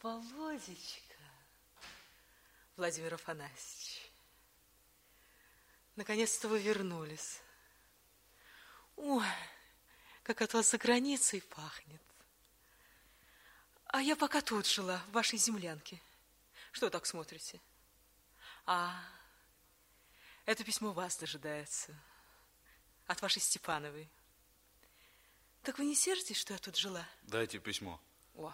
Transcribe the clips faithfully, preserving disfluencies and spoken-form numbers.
Володечка, Владимир Афанасьевич, наконец-то вы вернулись. Ой, как от вас за границей пахнет. А я пока тут жила, в вашей землянке. Что так смотрите? А, это письмо вас дожидается. От вашей Степановой. Так вы не сердитесь, что я тут жила? Дайте письмо. О.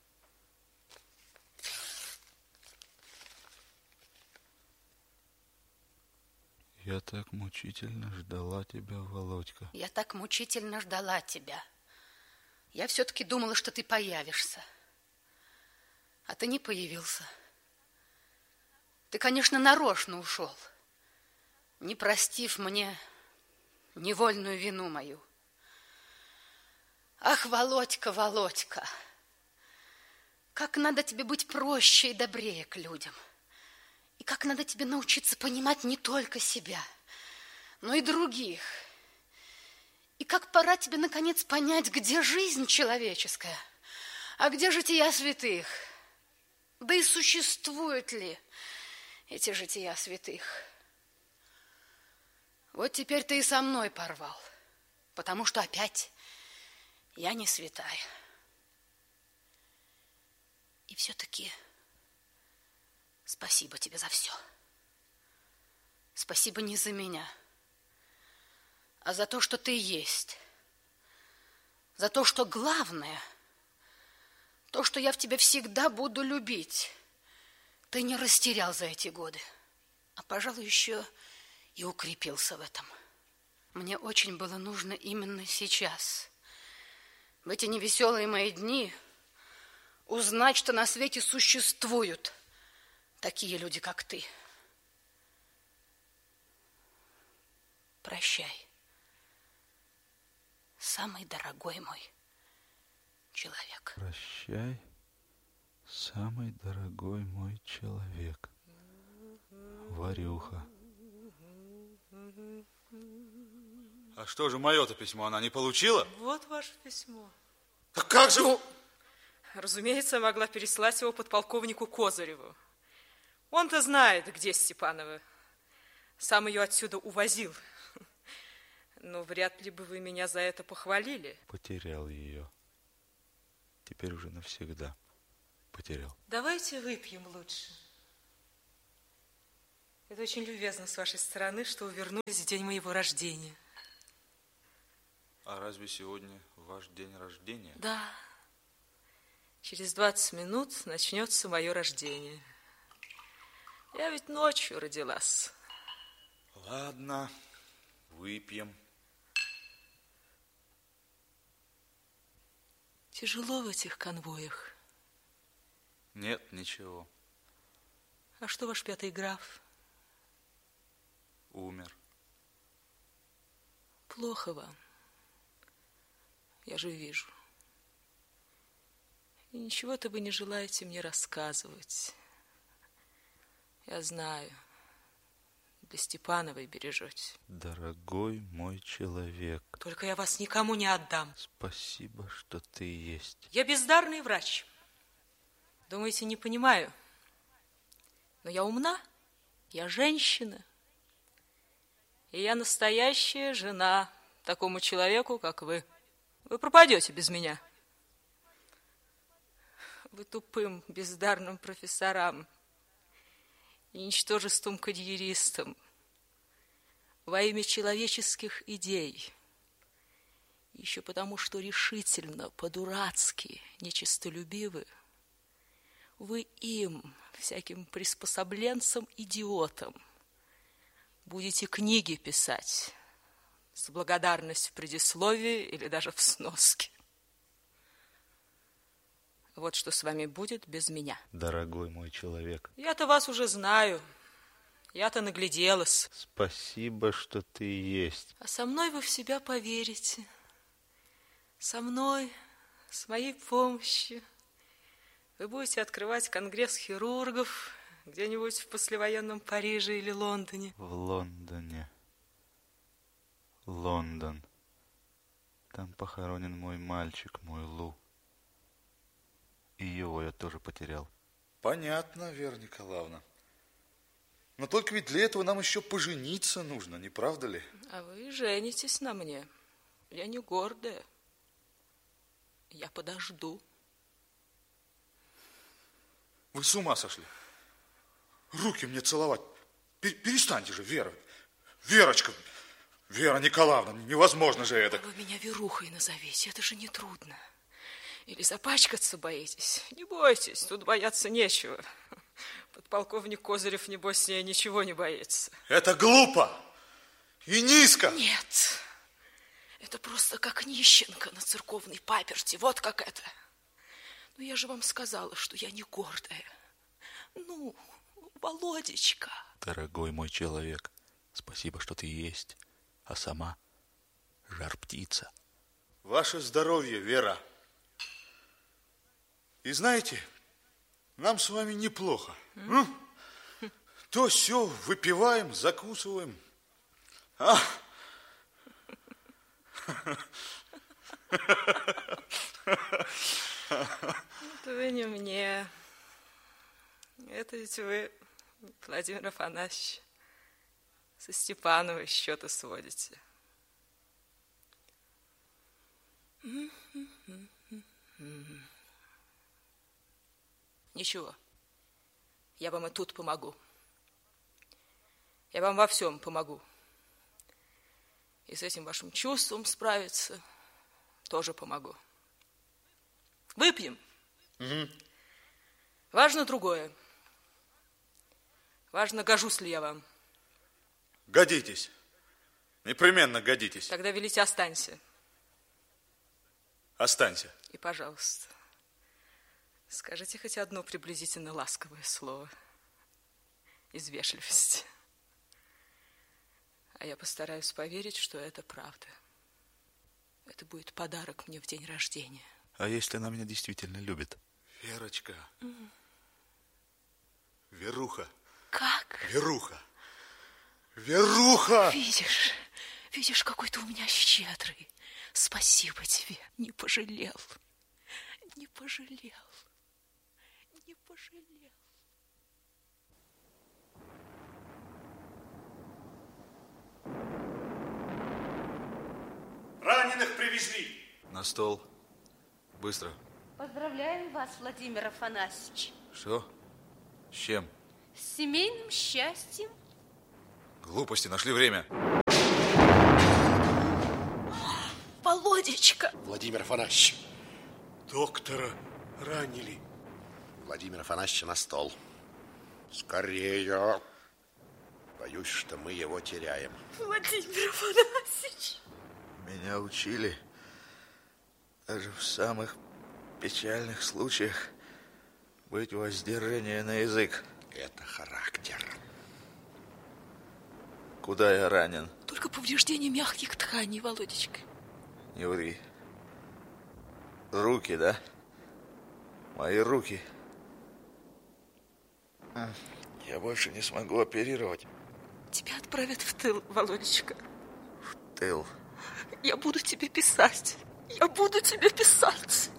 Я так мучительно ждала тебя, Володька. Я так мучительно ждала тебя. Я все-таки думала, что ты появишься. А ты не появился. Ты, конечно, нарочно ушел, не простив мне невольную вину мою. Ах, Володька, Володька, как надо тебе быть проще и добрее к людям. И как надо тебе научиться понимать не только себя, но и других. И как пора тебе, наконец, понять, где жизнь человеческая, а где жития святых. Да и существуют ли эти жития святых? Вот теперь ты и со мной порвал, потому что опять я не святая. И все-таки спасибо тебе за все. Спасибо не за меня, а за то, что ты есть. За то, что главное, то, что я в тебе всегда буду любить, ты не растерял за эти годы, а, пожалуй, еще и укрепился в этом. Мне очень было нужно именно сейчас, в эти невеселые мои дни, узнать, что на свете существуют такие люди, как ты. Прощай, самый дорогой мой человек. Прощай, самый дорогой мой человек. Варюха. А что же мое-то письмо она не получила? Вот ваше письмо. Так как же... Ну, разумеется, я могла переслать его подполковнику Козыреву. Он-то знает, где Степанова. Сам ее отсюда увозил. Но вряд ли бы вы меня за это похвалили. Потерял ее. Теперь уже навсегда потерял. Давайте выпьем лучше. Это очень любезно с вашей стороны, что вы вернулись в день моего рождения. А разве сегодня ваш день рождения? Да. Через двадцать минут начнется мое рождение. Я ведь ночью родилась. Ладно, выпьем. Тяжело в этих конвоях? Нет, ничего. А что ваш пятый граф? Умер. Плохо вам. Я же вижу. И ничего-то вы не желаете мне рассказывать. Я знаю. Для Степановой бережете. Дорогой мой человек. Только я вас никому не отдам. Спасибо, что ты есть. Я бездарный врач. Думаете, не понимаю? Но я умна. Я женщина. И я настоящая жена такому человеку, как вы. Вы пропадете без меня. Вы тупым, бездарным профессорам и ничтожеством карьеристам во имя человеческих идей, еще потому, что решительно, по-дурацки, нечистолюбивы, вы им, всяким приспособленцам, идиотам, будете книги писать с благодарностью в предисловии или даже в сноске. Вот что с вами будет без меня. Дорогой мой человек. Я-то вас уже знаю. Я-то нагляделась. Спасибо, что ты есть. А со мной вы в себя поверите. Со мной, с моей помощью. Вы будете открывать конгресс хирургов где-нибудь в послевоенном Париже или Лондоне. В Лондоне. Лондон. Там похоронен мой мальчик, мой Лу. И его я тоже потерял. Понятно, Вера Николаевна. Но только ведь для этого нам еще пожениться нужно, не правда ли? А вы женитесь на мне. Я не гордая. Я подожду. Вы с ума сошли? Руки мне целовать. Перестаньте же, Вера. Верочка, Вера Николаевна, невозможно же это. А вы меня Верухой назовите, это же не трудно. Или запачкаться боитесь? Не бойтесь, тут бояться нечего. Подполковник Козырев, небось, с ней ничего не боится. Это глупо и низко. Нет, это просто как нищенка на церковной паперти, вот как это. Но я же вам сказала, что я не гордая. Ну, Володечка. Дорогой мой человек, спасибо, что ты есть, а сама жар-птица. Ваше здоровье, Вера. И знаете, нам с вами неплохо. Mm. То все выпиваем, закусываем. А? Это вы не мне. Это ведь вы, Владимир Афанасьевич, со Степановой счеты сводите. Ничего, я вам и тут помогу. Я вам во всем помогу. И с этим вашим чувством справиться тоже помогу. Выпьем. Угу. Важно другое. Важно, гожусь ли я вам. Годитесь. Непременно годитесь. Тогда велите, останься. Останься. И, пожалуйста, скажите хоть одно приблизительно ласковое слово из вежливости. А я постараюсь поверить, что это правда. Это будет подарок мне в день рождения. А если она меня действительно любит? Верочка. Mm. Веруха. Как? Веруха. Веруха! Видишь, видишь, какой ты у меня щедрый. Спасибо тебе. Не пожалел. Не пожалел. Не пожалел. Раненых привезли. На стол. Быстро. Поздравляем вас, Владимир Афанасьевич. Что? С чем? С семейным счастьем. Глупости, нашли время. Володечка! Владимир Афанасьевич. Доктора ранили. Владимир Афанасьевич на стол. Скорее. Боюсь, что мы его теряем. Владимир Афанасьевич. Меня учили даже в самых печальных случаях быть воздержаннее на язык. Это характер. Куда я ранен? Только повреждение мягких тканей, Володечка. Не ври. Руки, да? Мои руки. Я больше не смогу оперировать. Тебя отправят в тыл, Володечка. В тыл? Я буду тебе писать. Я буду тебе писать.